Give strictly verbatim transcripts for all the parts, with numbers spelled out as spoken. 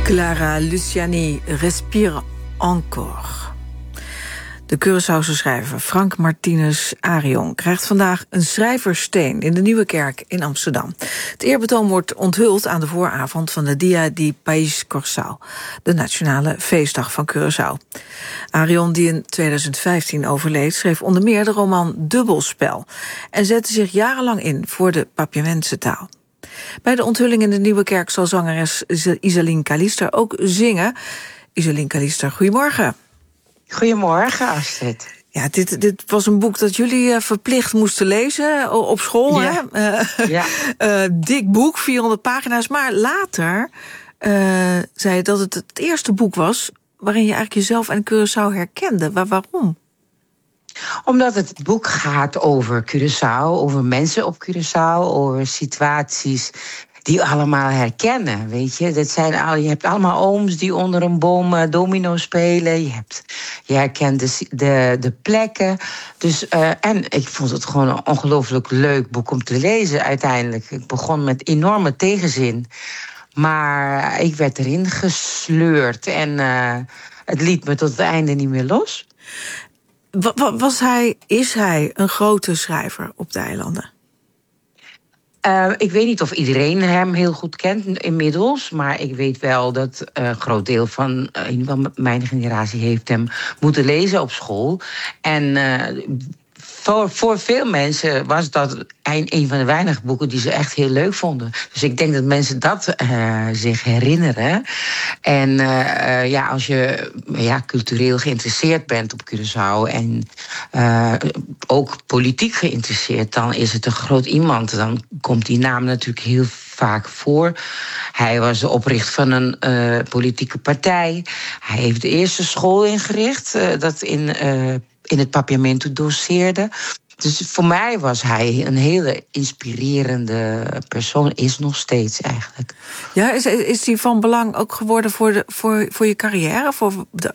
Clara Luciani, Respire encore. De Curaçaose schrijver Frank Martinez Arion krijgt vandaag een schrijversteen in de Nieuwe Kerk in Amsterdam. Het eerbetoon wordt onthuld aan de vooravond van de Dia di País Curaçao, de nationale feestdag van Curaçao. Arion, die in tweeduizend vijftien overleed, schreef onder meer de roman Dubbelspel en zette zich jarenlang in voor de Papiamense taal. Bij de onthulling in de Nieuwe Kerk zal zangeres Iselin Kalister ook zingen. Iselin Kalister, goedemorgen. Goedemorgen, Astrid. Ja, dit, dit was een boek dat jullie uh, verplicht moesten lezen op school. Ja. Hè? Uh, ja. uh, dik boek, vierhonderd pagina's. Maar later uh, zei je dat het het eerste boek was waarin je eigenlijk jezelf en Curaçao herkende. Waar, waarom? Omdat het boek gaat over Curaçao, over mensen op Curaçao, over situaties die we allemaal herkennen, weet je. Dat zijn al, je hebt allemaal ooms die onder een boom uh, domino spelen. Je, hebt, je herkent de, de, de plekken. Dus, uh, en ik vond het gewoon een ongelooflijk leuk boek om te lezen uiteindelijk. Ik begon met enorme tegenzin. Maar ik werd erin gesleurd en uh, het liet me tot het einde niet meer los. Was hij, is hij een grote schrijver op de eilanden? Uh, ik weet niet of iedereen hem heel goed kent inmiddels, maar ik weet wel dat uh, een groot deel van uh, in ieder geval mijn generatie heeft hem moeten lezen op school. En uh, voor, voor veel mensen was dat een, een van de weinige boeken die ze echt heel leuk vonden. Dus ik denk dat mensen dat uh, zich herinneren. En uh, uh, ja, als je ja, cultureel geïnteresseerd bent op Curaçao en uh, ook politiek geïnteresseerd, dan is het een groot iemand. Dan komt die naam natuurlijk heel vaak voor. Hij was de oprichter van een uh, politieke partij. Hij heeft de eerste school ingericht uh, dat in, uh, in het Papiamento doseerde. Dus voor mij was hij een hele inspirerende persoon. Is nog steeds eigenlijk. Ja, is, is hij van belang ook geworden voor, de, voor, voor je carrière? Voor de,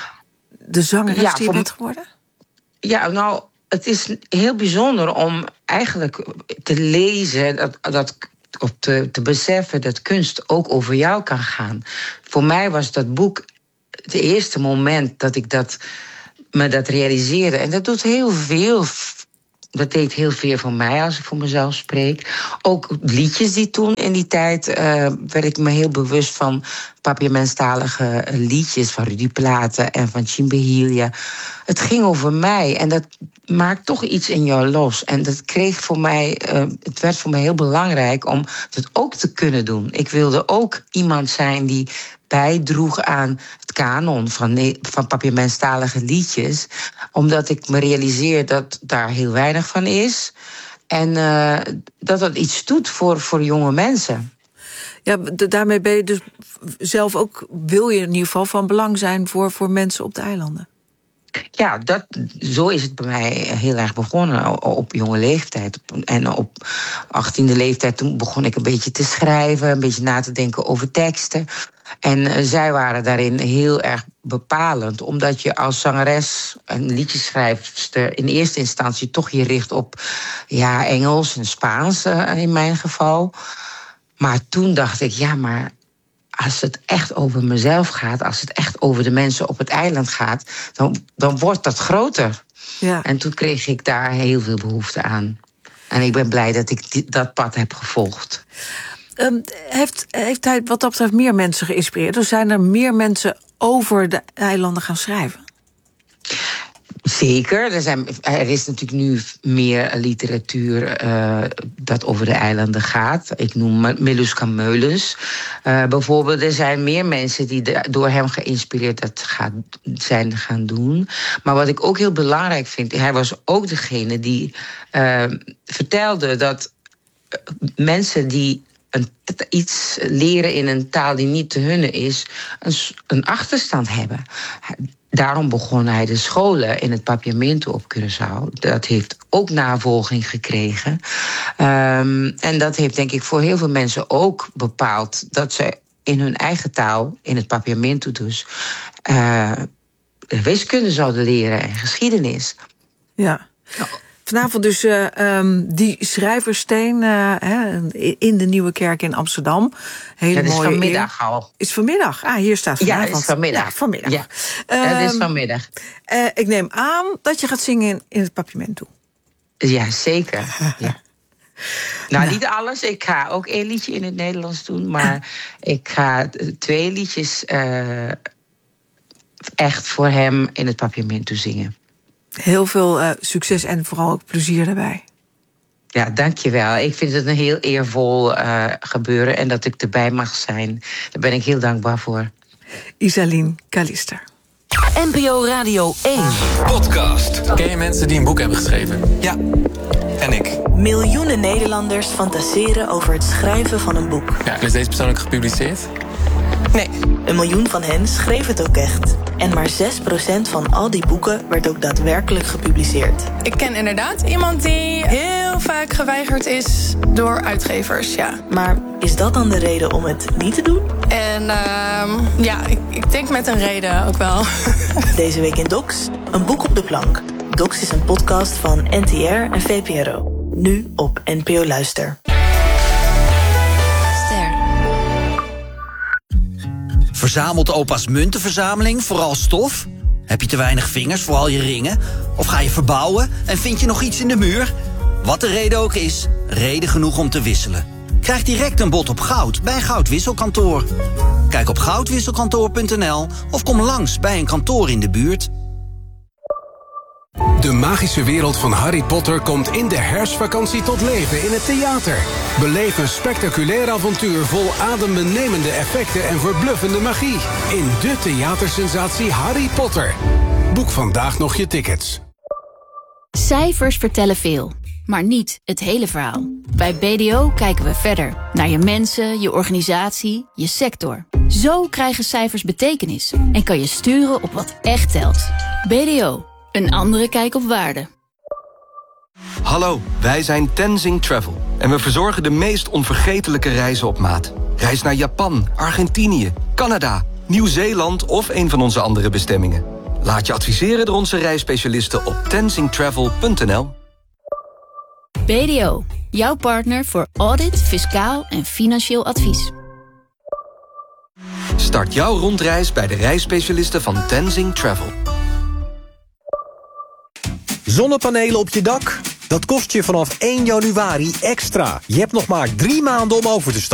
de zangeres ja, die je bent geworden? Ja, nou, het is heel bijzonder om eigenlijk te lezen dat, dat of te, te beseffen dat kunst ook over jou kan gaan. Voor mij was dat boek het eerste moment dat ik dat, me dat realiseerde. En dat doet heel veel. Dat deed heel veel voor mij als ik voor mezelf spreek. Ook liedjes die toen in die tijd uh, werd ik me heel bewust van Papiamenstalige liedjes van Rudy Platen en van Chimbehilia. Het ging over mij en dat maakt toch iets in jou los. En dat kreeg voor mij, uh, het werd voor mij heel belangrijk om het ook te kunnen doen. Ik wilde ook iemand zijn die bijdroeg aan het kanon van, van Papiamenstalige liedjes, omdat ik me realiseer dat daar heel weinig van is en uh, dat dat iets doet voor, voor jonge mensen. Ja, daarmee ben je dus zelf ook, wil je in ieder geval van belang zijn voor, voor mensen op de eilanden. Ja, dat, zo is het bij mij heel erg begonnen, op jonge leeftijd. En op achttiende leeftijd toen begon ik een beetje te schrijven, een beetje na te denken over teksten. En uh, zij waren daarin heel erg bepalend, omdat je als zangeres en liedjeschrijfster in eerste instantie toch je richt op ja, Engels en Spaans uh, in mijn geval. Maar toen dacht ik, ja, maar als het echt over mezelf gaat, als het echt over de mensen op het eiland gaat, dan, dan wordt dat groter. Ja. En toen kreeg ik daar heel veel behoefte aan. En ik ben blij dat ik die, dat pad heb gevolgd. Um, heeft, heeft hij wat dat betreft meer mensen geïnspireerd? Dus zijn er meer mensen over de eilanden gaan schrijven? Zeker. Er, zijn, er is natuurlijk nu meer literatuur uh, dat over de eilanden gaat. Ik noem Miluska Meulens. Uh, bijvoorbeeld, er zijn meer mensen die de, door hem geïnspireerd dat gaat, zijn gaan doen. Maar wat ik ook heel belangrijk vind, hij was ook degene die uh, vertelde dat mensen die een, iets leren in een taal die niet te hunne is, een, een achterstand hebben. Daarom begon hij de scholen in het Papiamento op Curaçao. Dat heeft ook navolging gekregen. Um, en dat heeft denk ik voor heel veel mensen ook bepaald dat ze in hun eigen taal, in het Papiamento dus, uh, wiskunde zouden leren en geschiedenis. Ja. Vanavond dus uh, um, die schrijversteen uh, in de Nieuwe Kerk in Amsterdam. Hele ja, dat is mooie vanmiddag eer. al. Is vanmiddag? Ah, hier staat vanavond. Ja, dat is vanmiddag. Ja, vanmiddag. Ja, um, dat is vanmiddag. Uh, ik neem aan dat je gaat zingen in, in het Papiamento. Ja, zeker. Ja. Nou, nou, niet alles. Ik ga ook één liedje in het Nederlands doen. Maar ik ga twee liedjes uh, echt voor hem in het Papiamento zingen. Heel veel uh, succes en vooral ook plezier daarbij. Ja, dankjewel. Ik vind het een heel eervol uh, gebeuren. En dat ik erbij mag zijn. Daar ben ik heel dankbaar voor. Isaline Kalister. N P O Radio één. Podcast. Ken je mensen die een boek hebben geschreven? Ja, en ik. Miljoenen Nederlanders fantaseren over het schrijven van een boek. Ja, is deze persoonlijk gepubliceerd? Nee. Een miljoen van hen schreef het ook echt. En maar zes procent van al die boeken werd ook daadwerkelijk gepubliceerd. Ik ken inderdaad iemand die heel vaak geweigerd is door uitgevers, ja. Maar is dat dan de reden om het niet te doen? En uh, ja, ik, ik denk met een reden ook wel. Deze week in Docs, een boek op de plank. Docs is een podcast van N T R en V P R O. Nu op N P O Luister. Verzamelt opa's muntenverzameling vooral stof? Heb je te weinig vingers voor al je ringen? Of ga je verbouwen en vind je nog iets in de muur? Wat de reden ook is, reden genoeg om te wisselen. Krijg direct een bod op goud bij Goudwisselkantoor. Kijk op goudwisselkantoor punt n l of kom langs bij een kantoor in de buurt. De magische wereld van Harry Potter komt in de herfstvakantie tot leven in het theater. Beleef een spectaculair avontuur vol adembenemende effecten en verbluffende magie. In de theatersensatie Harry Potter. Boek vandaag nog je tickets. Cijfers vertellen veel, maar niet het hele verhaal. Bij B D O kijken we verder. Naar je mensen, je organisatie, je sector. Zo krijgen cijfers betekenis en kan je sturen op wat echt telt. B D O. Een andere kijk op waarde. Hallo, wij zijn Tenzing Travel. En we verzorgen de meest onvergetelijke reizen op maat. Reis naar Japan, Argentinië, Canada, Nieuw-Zeeland of een van onze andere bestemmingen. Laat je adviseren door onze reisspecialisten op tenzing travel punt n l. B D O, jouw partner voor audit, fiscaal en financieel advies. Start jouw rondreis bij de reisspecialisten van Tenzing Travel. Zonnepanelen op je dak? Dat kost je vanaf één januari extra. Je hebt nog maar drie maanden om over te stappen.